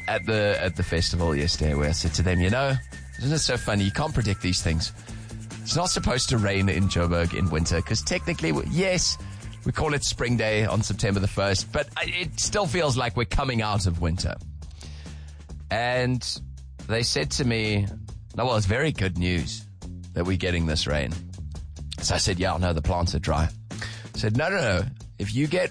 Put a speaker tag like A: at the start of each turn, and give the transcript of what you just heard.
A: at the festival yesterday where I said to them, isn't it so funny? You can't predict these things. It's not supposed to rain in Joburg in winter because technically, yes, we call it Spring Day on September the 1st, but it still feels like we're coming out of winter. And they said to me, no, well, it's very good news that we're getting this rain. So I said, yeah, no, the plants are dry. I said, no. If you get